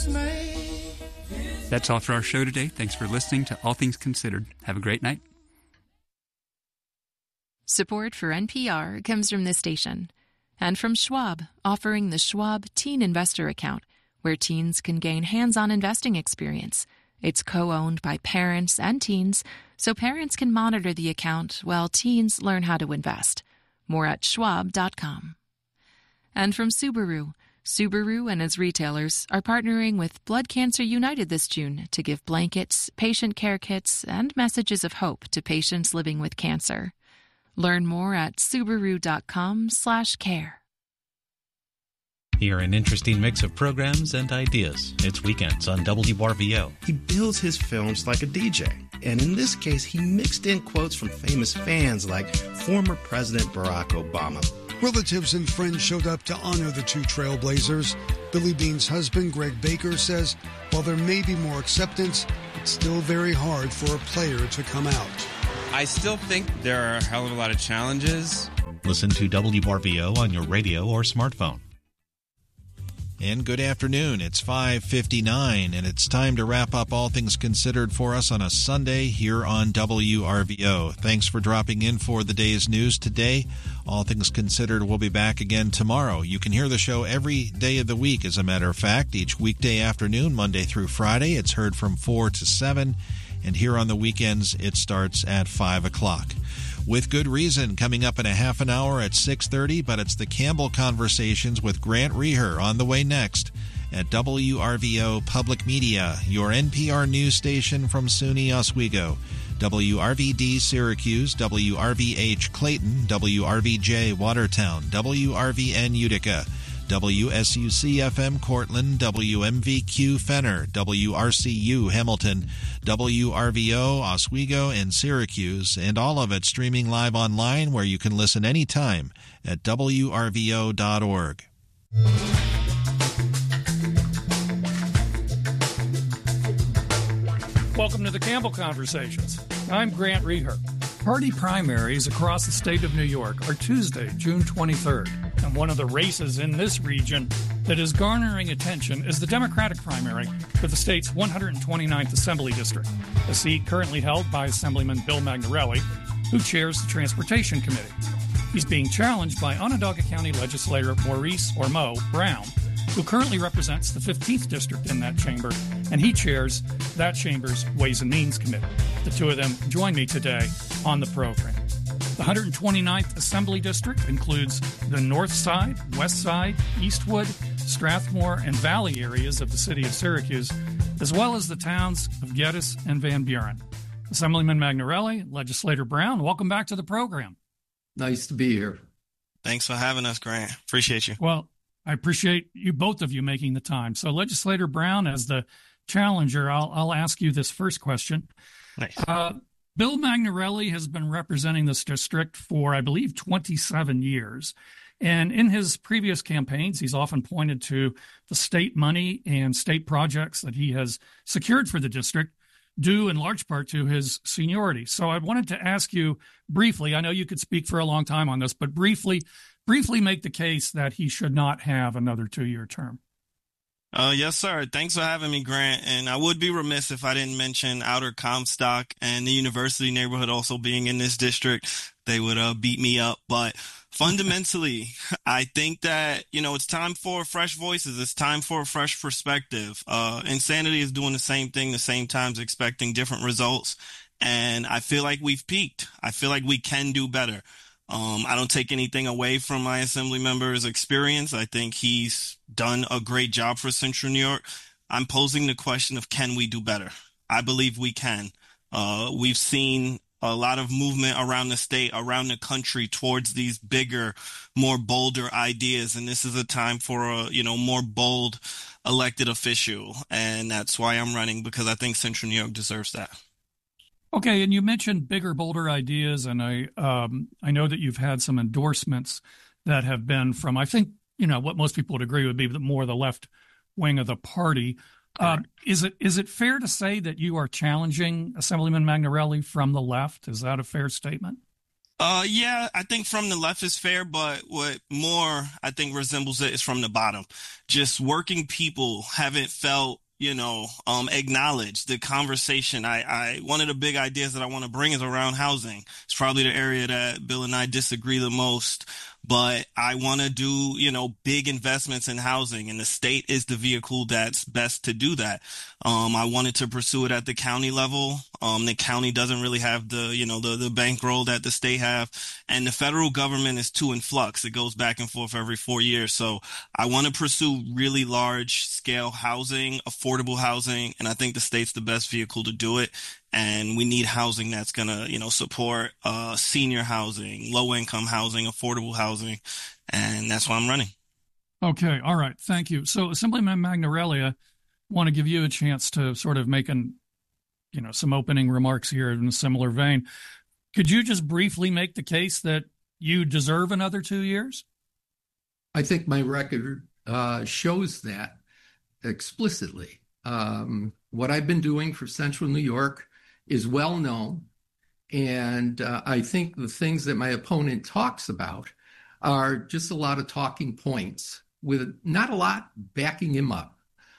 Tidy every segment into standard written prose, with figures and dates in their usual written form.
That's all for our show today. Thanks for listening to All Things Considered. Have a great night. Support for NPR comes from this station and from Schwab, offering the Schwab Teen Investor Account, where teens can gain hands-on investing experience. It's co-owned by parents and teens, so parents can monitor the account while teens learn how to invest. More at schwab.com. And from Subaru. Subaru and its retailers are partnering with Blood Cancer United this June to give blankets, patient care kits, and messages of hope to patients living with cancer. Learn more at subaru.com/care. Hear an interesting mix of programs and ideas. It's Weekends on WRVO. He builds his films like a DJ. And in this case, he mixed in quotes from famous fans like former President Barack Obama. Relatives and friends showed up to honor the two trailblazers. Billy Bean's husband, Greg Baker, says while there may be more acceptance, it's still very hard for a player to come out. I still think there are a hell of a lot of challenges. Listen to WRVO on your radio or smartphone. And good afternoon. It's 5:59, and it's time to wrap up All Things Considered for us on a Sunday here on WRVO. Thanks for dropping in for the day's news today. All Things Considered will be back again tomorrow. You can hear the show every day of the week, as a matter of fact. Each weekday afternoon, Monday through Friday, it's heard from 4 to 7, and here on the weekends, it starts at 5 o'clock. With Good Reason coming up in a half an hour at 6:30, but it's the Campbell Conversations with Grant Reher on the way next at WRVO Public Media, your NPR news station from SUNY Oswego, WRVD Syracuse, WRVH Clayton, WRVJ Watertown, WRVN Utica, WSUC-FM Cortland, WMVQ Fenner, WRCU Hamilton, WRVO Oswego and Syracuse, and all of it streaming live online where you can listen anytime at WRVO.org. Welcome to the Campbell Conversations. I'm Grant Reher. Party primaries across the state of New York are Tuesday, June 23rd. And one of the races in this region that is garnering attention is the Democratic primary for the state's 129th Assembly District, a seat currently held by Assemblyman Bill Magnarelli, who chairs the Transportation Committee. He's being challenged by Onondaga County legislator Maurice or Mo Brown, who currently represents the 15th District in that chamber, and he chairs that chamber's Ways and Means Committee. The two of them join me today on the program. The 129th Assembly District includes the North Side, West Side, Eastwood, Strathmore, and Valley areas of the city of Syracuse, as well as the towns of Geddes and Van Buren. Assemblyman Magnarelli, Legislator Brown, welcome back to the program. Nice to be here. Thanks for having us, Grant. Appreciate you. Well, I appreciate you, both of you, making the time. So, Legislator Brown, as the challenger, I'll ask you this first question. Nice. Bill Magnarelli has been representing this district for, I believe, 27 years. And in his previous campaigns, he's often pointed to the state money and state projects that he has secured for the district, due in large part to his seniority. So I wanted to ask you briefly, I know you could speak for a long time on this, but briefly make the case that he should not have another 2-year term. Yes, sir. Thanks for having me, Grant. And I would be remiss if I didn't mention Outer Comstock and the University neighborhood also being in this district. They would beat me up. But fundamentally, I think that, it's time for fresh voices. It's time for a fresh perspective. Insanity is doing the same thing, the same times expecting different results. And I feel like we've peaked. I feel like we can do better. I don't take anything away from my assembly member's experience. I think he's done a great job for Central New York. I'm posing the question of, can we do better? I believe we can. We've seen a lot of movement around the state, around the country towards these bigger, more bolder ideas. And this is a time for a, more bold elected official. And that's why I'm running, because I think Central New York deserves that. Okay, and you mentioned bigger, bolder ideas, and I know that you've had some endorsements that have been from, I think, what most people would agree would be more the left wing of the party. Is it fair to say that you are challenging Assemblyman Magnarelli from the left? Is that a fair statement? Yeah, I think from the left is fair, but what more I think resembles it is from the bottom. Just working people haven't felt, acknowledged. The conversation. One of the big ideas that I want to bring is around housing. It's probably the area that Bill and I disagree the most. But I want to do, big investments in housing, and the state is the vehicle that's best to do that. I wanted to pursue it at the county level. The county doesn't really have the bankroll that the state have, and the federal government is too in flux. It goes back and forth every 4 years. So I want to pursue really large scale housing, affordable housing, and I think the state's the best vehicle to do it. And we need housing that's going to, support senior housing, low income housing, affordable housing. And that's why I'm running. Okay. All right. Thank you. So Assemblyman Magnarelli, I want to give you a chance to sort of make some opening remarks here in a similar vein. Could you just briefly make the case that you deserve another 2 years? I think my record shows that explicitly. What I've been doing for Central New York is well known. And I think the things that my opponent talks about are just a lot of talking points with not a lot backing him up.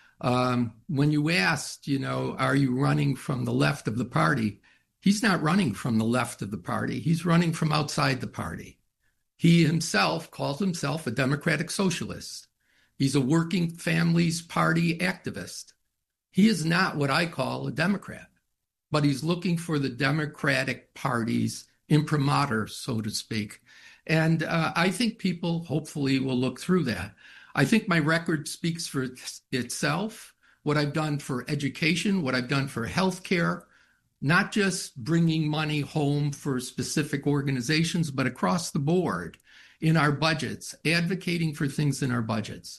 When you asked, are you running from the left of the party? He's not running from the left of the party. He's running from outside the party. He himself calls himself a democratic socialist. He's a working families party activist. He is not what I call a Democrat, but he's looking for the Democratic Party's imprimatur, so to speak. And I think people hopefully will look through that. I think my record speaks for itself, what I've done for education, what I've done for healthcare, not just bringing money home for specific organizations, but across the board in our budgets, advocating for things in our budgets.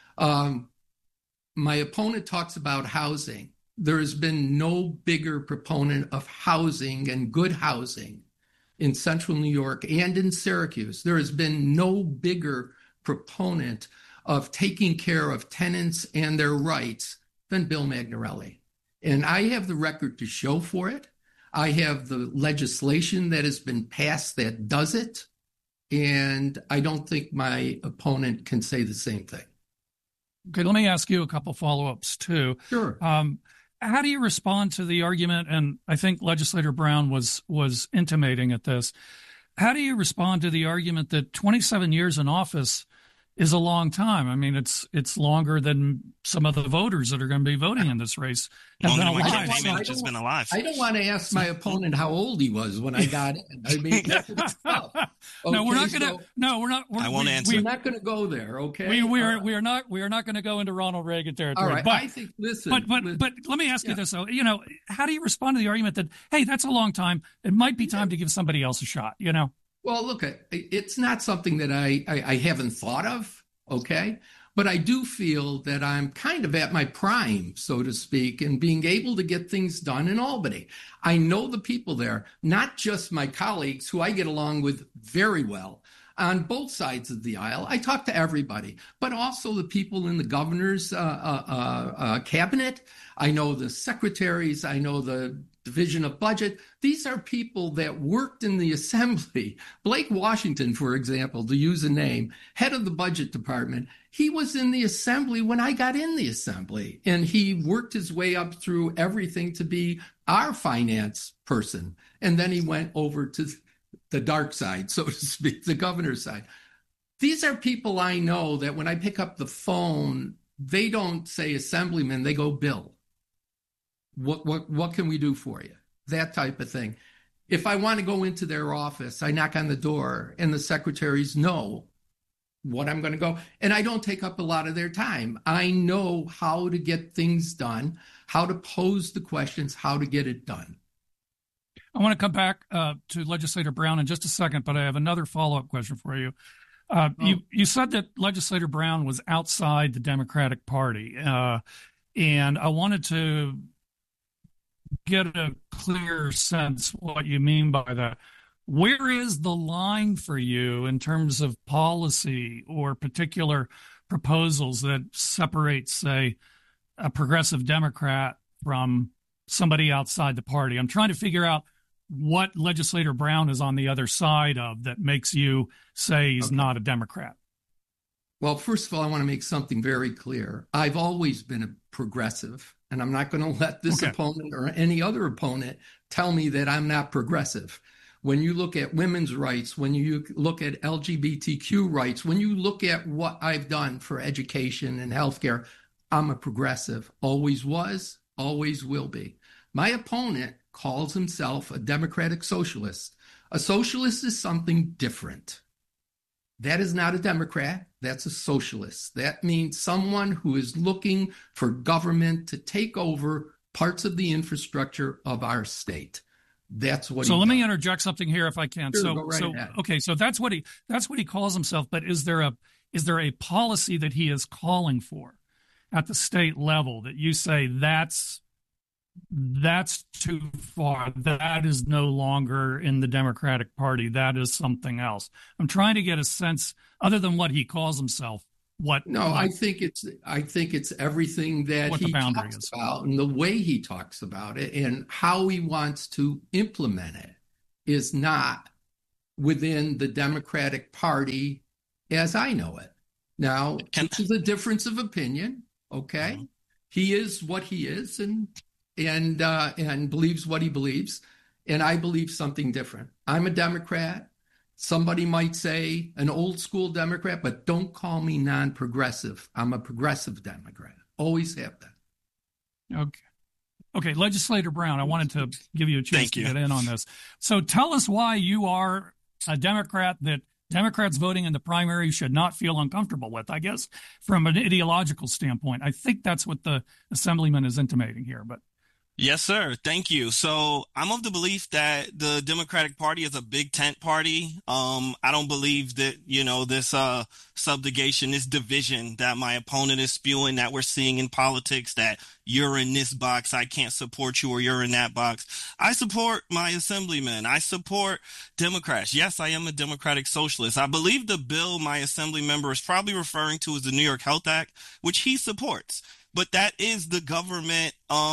My opponent talks about housing. There has been no bigger proponent of housing and good housing in Central New York and in Syracuse. There has been no bigger proponent of taking care of tenants and their rights than Bill Magnarelli. And I have the record to show for it. I have the legislation that has been passed that does it. And I don't think my opponent can say the same thing. Okay, let me ask you a couple follow-ups too. Sure. How do you respond to the argument, and I think Legislator Brown was intimating at this, how do you respond to the argument that 27 years in office is a long time? I mean, it's longer than some of the voters that are going to be voting in this race have been alive. I don't want to ask my opponent how old he was when I got in. I mean, that's tough. Okay, no, we're not going to. No, we're not. I won't answer. We're not going to go there. Okay. We are not going to go into Ronald Reagan territory. All right. But I think. Listen. But let me ask you this though. How do you respond to the argument that, hey, that's a long time. It might be time to give somebody else a shot. Well, look, it's not something that I haven't thought of, okay? But I do feel that I'm kind of at my prime, so to speak, in being able to get things done in Albany. I know the people there, not just my colleagues, who I get along with very well on both sides of the aisle. I talk to everybody, but also the people in the governor's cabinet. I know the secretaries. I know the Division of Budget. These are people that worked in the assembly. Blake Washington, for example, to use a name, head of the budget department, he was in the assembly when I got in the assembly, and he worked his way up through everything to be our finance person. And then he went over to the dark side, so to speak, the governor's side. These are people I know that when I pick up the phone, they don't say assemblyman, they go Bill. What can we do for you? That type of thing. If I want to go into their office, I knock on the door and the secretaries know what I'm going to go. And I don't take up a lot of their time. I know how to get things done, how to pose the questions, how to get it done. I want to come back to Legislator Brown in just a second, but I have another follow-up question for you. You said that Legislator Brown was outside the Democratic Party, and I wanted to get a clear sense what you mean by that. Where is the line for you in terms of policy or particular proposals that separate, say, a progressive Democrat from somebody outside the party? I'm trying to figure out what Legislator Brown is on the other side of that makes you say he's not a Democrat. Well, first of all, I want to make something very clear. I've always been a progressive, and I'm not going to let this opponent or any other opponent tell me that I'm not progressive. When you look at women's rights, when you look at LGBTQ rights, when you look at what I've done for education and healthcare, I'm a progressive. Always was, always will be. My opponent calls himself a democratic socialist. A socialist is something different. That is not a Democrat. That's a socialist. That means someone who is looking for government to take over parts of the infrastructure of our state. That's what. So let me interject something here, if I can. Sure, go right ahead. Okay. So that's what he calls himself. But is there a policy that he is calling for at the state level that you say that's too far? That is no longer in the Democratic Party. That is something else. I'm trying to get a sense, other than what he calls himself. I think it's everything that he talks about and the way he talks about it and how he wants to implement it is not within the Democratic Party as I know it. Now, this is a difference of opinion. Okay, mm-hmm. He is what he is and believes what he believes, and I believe something different. I'm a Democrat. Somebody might say an old school Democrat, but don't call me non-progressive. I'm a progressive Democrat. Always have that. Okay. Legislator Brown, I wanted to give you a chance to get in on this. So tell us why you are a Democrat that Democrats voting in the primary should not feel uncomfortable with, I guess, from an ideological standpoint. I think that's what the Assemblyman is intimating here, but. Yes, sir. Thank you. So I'm of the belief that the Democratic Party is a big tent party. I don't believe that, this subjugation, this division that my opponent is spewing, that we're seeing in politics, that you're in this box, I can't support you, or you're in that box. I support my assemblyman. I support Democrats. Yes, I am a democratic socialist. I believe the bill my assembly member is probably referring to is the New York Health Act, which he supports. But that is the government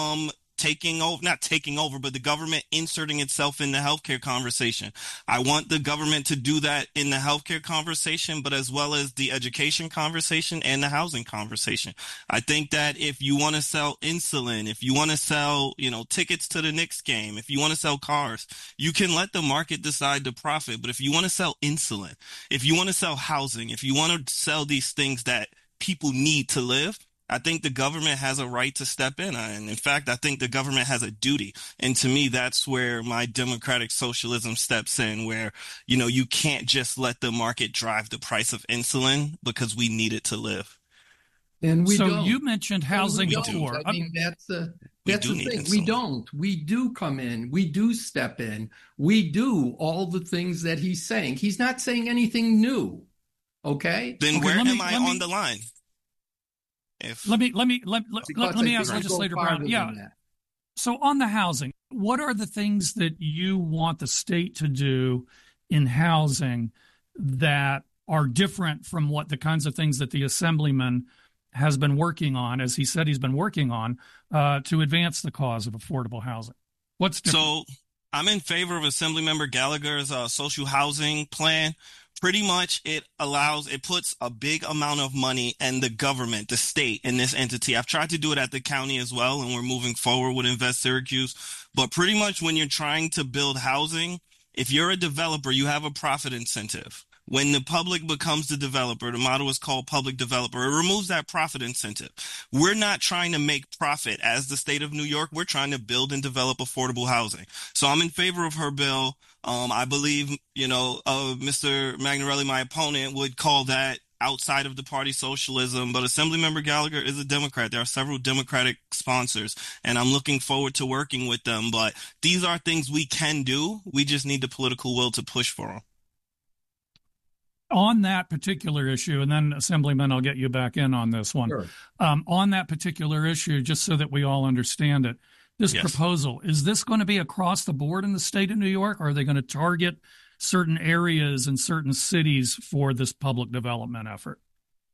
not taking over, but the government inserting itself in the healthcare conversation. I want the government to do that in the healthcare conversation, but as well as the education conversation and the housing conversation. I think that if you want to sell insulin, if you want to sell, tickets to the Knicks game, if you want to sell cars, you can let the market decide the profit. But if you want to sell insulin, if you want to sell housing, if you want to sell these things that people need to live, I think the government has a right to step in. And in fact, I think the government has a duty. And to me, that's where my democratic socialism steps in, where, you can't just let the market drive the price of insulin because we need it to live. And you mentioned housing before. I mean, that's the thing. We don't. We do come in. We do step in. We do all the things that he's saying. He's not saying anything new. Okay? Then where am I on the line? Let me ask Legislator Brown. Yeah. So on the housing, what are the things that you want the state to do in housing that are different from what the kinds of things that the Assemblyman has been working on, as he said he's been working on, to advance the cause of affordable housing? What's different? So I'm in favor of Assemblymember Gallagher's social housing plan. Pretty much it puts a big amount of money in the government, the state, in this entity. I've tried to do it at the county as well, and we're moving forward with Invest Syracuse. But pretty much when you're trying to build housing, if you're a developer, you have a profit incentive. When the public becomes the developer, the model is called public developer. It removes that profit incentive. We're not trying to make profit as the state of New York. We're trying to build and develop affordable housing. So I'm in favor of her bill. I believe, Mr. Magnarelli, my opponent, would call that outside of the party socialism. But Assemblymember Gallagher is a Democrat. There are several Democratic sponsors, and I'm looking forward to working with them. But these are things we can do. We just need the political will to push for them. On that particular issue, and then Assemblyman, I'll get you back in on this one. Sure. On that particular issue, just so that we all understand it, this proposal, is this going to be across the board in the state of New York, or are they going to target certain areas and certain cities for this public development effort?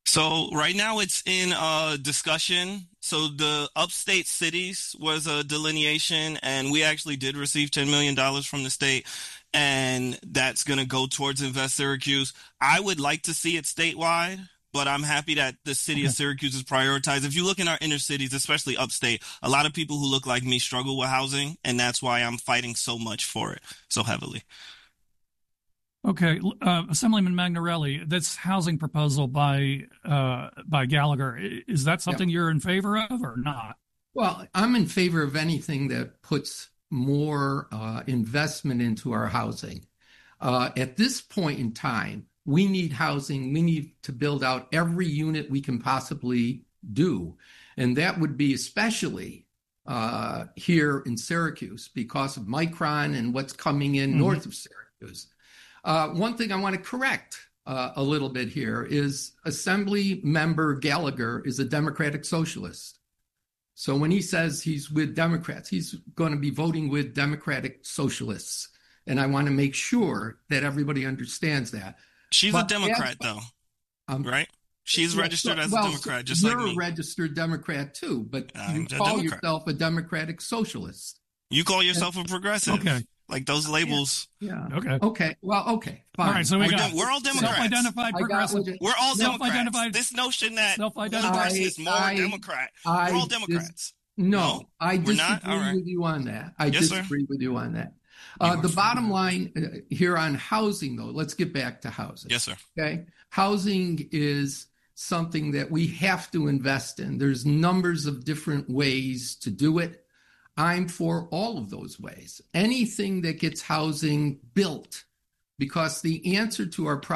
So right now it's in discussion. So the upstate cities was a delineation, and we actually did receive $10 million from the state, and that's going to go towards Invest Syracuse. I would like to see it statewide, but I'm happy that the city of Syracuse is prioritized. If you look in our inner cities, especially upstate, a lot of people who look like me struggle with housing, and that's why I'm fighting so much for it so heavily. Okay, Assemblyman Magnarelli, this housing proposal by Gallagher, is that something you're in favor of or not? Well, I'm in favor of anything that puts more investment into our housing. At this point in time, we need housing. We need to build out every unit we can possibly do. And that would be especially here in Syracuse because of Micron and what's coming in north of Syracuse. One thing I want to correct a little bit here is Assembly Member Gallagher is a Democratic Socialist. So when he says he's with Democrats, he's going to be voting with Democratic Socialists. And I want to make sure that everybody understands that. She's a Democrat, though, right? She's registered as a Democrat, just like me. You're a registered Democrat, too, but you call yourself a Democratic Socialist. You call yourself a progressive. Okay. Like those labels. Yeah. Okay. Well, okay. Fine. All right. So we're all Democrats. Self-identified progressive. We're all Democrats. This notion that one person is more Democrat. We're all Democrats. No, I disagree with you on that. I disagree with you on that. The bottom line here on housing, though, let's get back to housing. Yes, sir. Okay. Housing is something that we have to invest in. There's numbers of different ways to do it. I'm for all of those ways. Anything that gets housing built, because the answer to our